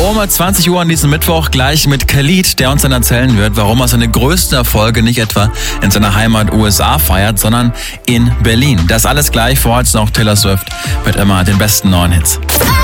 Um 20 Uhr an diesem Mittwoch gleich mit Khalid, der uns dann erzählen wird, warum er seine größten Erfolge nicht etwa in seiner Heimat USA feiert, sondern in Berlin. Das alles gleich, vor heute noch Taylor Swift mit immer den besten neuen Hits.